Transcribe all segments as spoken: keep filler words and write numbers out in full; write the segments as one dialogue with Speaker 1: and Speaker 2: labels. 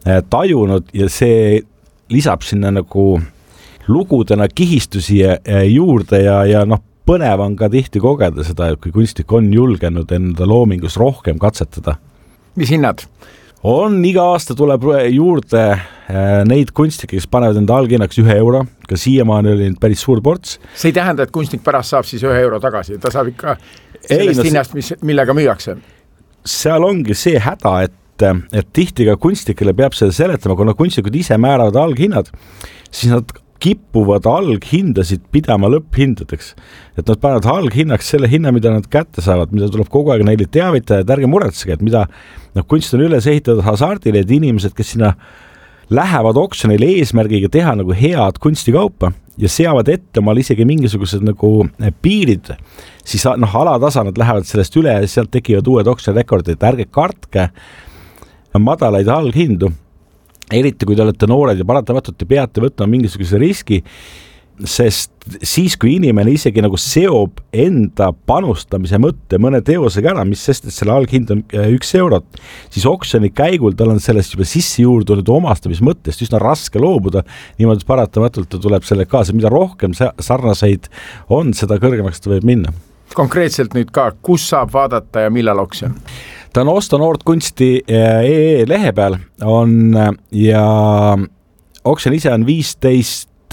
Speaker 1: tajunud ja see lisab sinna nagu lugudena kihistusi juurde ja, ja noh, põnev on ka tihti kogeda seda, kui kunstnik on julgenud enda loomingus rohkem katsetada.
Speaker 2: Mis hinnad?
Speaker 1: On iga aasta tuleb juurde neid kunstnikke, kes panevad enda alghinnaks ühe euro, ka siiamaani oli päris suur ports.
Speaker 2: See ei tähenda, et kunstnik pärast saab siis ühe euro tagasi, ta saab ikka sellest ei, no, hinnast, mis, millega müüakse.
Speaker 1: Seal ongi see häda, et, et tihti ka kunstnikele peab seda seletama, kuna kunstnikud ise määravad alghinnad, siis nad kippuvad alghindasid pidama lõpphindadeks. Et nad panevad alghinnaks selle hinna, mida nad kätte saavad, mida tuleb kogu aeg neile teavitada, et ärge muretsege, et mida no, kunst on üles ehitatud hasardile, et inimesed, kes sinna lähevad oksjonile eesmärgiga teha nagu head kunstikaupa ja seavad ette omal isegi mingisugused nagu piirid, siis noh, alatasa nad lähevad sellest üle ja sealt tekivad uued oksjonirekordid, et ärge kartke madalaid alghindu. Eriti kui te olete noored ja paratamatult te peate võtma mingisuguse riski, sest siis, kui inimene isegi nagu seob enda panustamise mõtte mõne teosega ära, mis sest, et selle alghind on üks eurot, siis oksjoni käigul tal on sellest juba sisse juurdunud omastamismõttest üsna raske loobuda, niimoodi paratamatult ta tuleb selle kaasa, mida rohkem sarnaseid on, seda kõrgemaks ta võib minna.
Speaker 2: Konkreetselt nüüd ka, kus saab vaadata ja millal oksjon?
Speaker 1: Ta on Osta Noort Kunsti E E lehe peal on ja oksjon ise on viisteist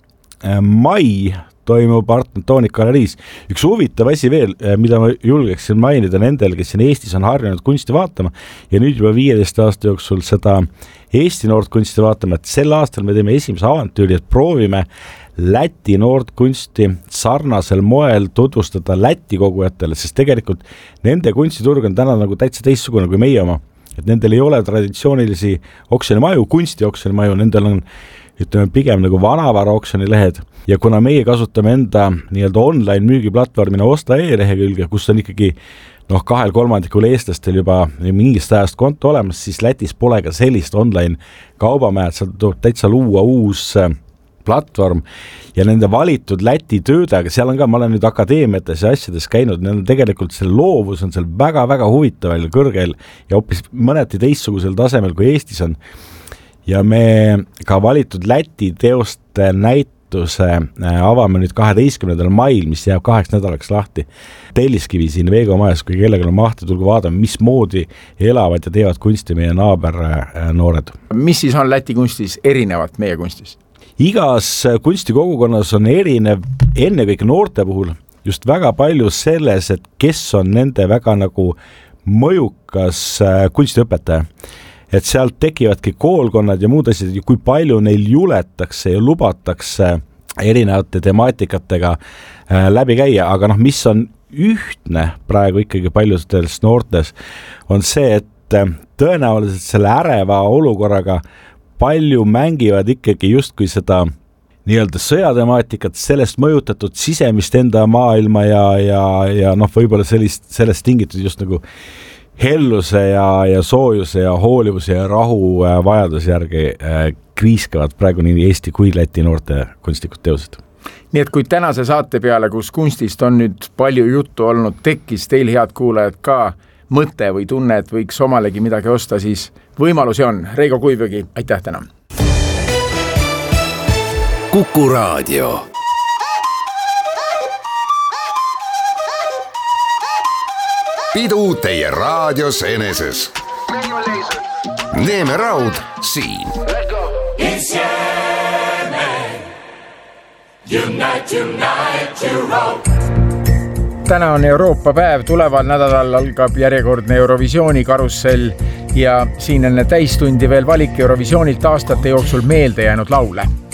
Speaker 1: mai toimub Art Antonic galeriis. Üks huvitav asi veel, mida ma julgeksin mainida nendel, kes siin Eestis on harjunud kunsti vaatama ja nüüd juba viieteist aasta jooksul seda Eesti noort kunsti vaatama, et sel aastal me teeme esimese avantüüri, et proovime Läti noort kunsti sarnasel moel tutvustada Läti kogujatele, sest tegelikult nende kunstiturg on täna nagu täitsa teistsugune kui meie oma. Et nendel ei ole traditsioonilisi oksjonimaju, kunstioksjonimaju, nendel on ütleme pigem nagu vanavara oksjonilehed ja kuna meie kasutame enda nii-öelda online müügiplatvormina Osta e-lehekülge, kus on ikkagi noh, kahel kolmandikul eestlastel juba mingist ajast konto olemas, siis Lätis pole ka sellist online kaubamäed, seal tuleb täitsa luua uus platvorm ja nende valitud Läti töödega, seal on ka, ma olen nüüd akadeemiates ja asjades käinud, neil tegelikult see loovus on seal väga-väga huvitaval ja kõrgel ja hoopis mõneti teistsugusel tasemel kui Eestis on. Ja me ka valitud Läti teoste näituse avame nüüd kaheteistkümnendal mail, mis jääb kaheks nädalaks lahti. Telliskivi siin Veego majas, kui kellegil on mahti, tulgu vaadame, mis moodi elavad ja teevad kunsti meie naaber noored.
Speaker 2: Mis siis on Läti kunstis erinevat meie kunstis?
Speaker 1: Igas kunstikogukonnas on erinev ennekõike noorte puhul just väga palju selles, et kes on nende väga nagu mõjukas kunstiõpetaja. Et sealt tekivadki koolkonnad ja muud asjad, kui palju neil juletakse ja lubatakse erinevate temaatikatega läbi käia, aga noh, mis on ühtne praegu ikkagi paljudest noortes, on see, et tõenäoliselt selle äreva olukorraga palju mängivad ikkagi justkui seda nii-öelda sõjatemaatikat, sellest mõjutatud sisemist enda maailma ja, ja, ja noh, võib-olla sellist, sellest tingitud just nagu helluse ja, ja soojuse ja hoolivuse ja rahu vajaduse järgi äh, kriiskavad praegu nii Eesti kui Läti noorte kunstnikud teosed.
Speaker 2: Nii et kui tänase saate peale, kus kunstist on nüüd palju juttu olnud, tekkis teil head kuulajad ka mõte või tunne, et võiks omalegi midagi osta, siis võimalusi on. Reigo Kuivõgi, aitäh täna!
Speaker 3: Kuku Raadio. Pidu teie raadios eneses. Neeme Raud siin. It's Yemen. Unite, unite, Europe.
Speaker 2: Täna on Euroopa päev, tuleval nädalal algab järjekordne Eurovisiooni karussell ja siin enne täistundi veel valik Eurovisioonilt aastate jooksul meelde jäänud laule.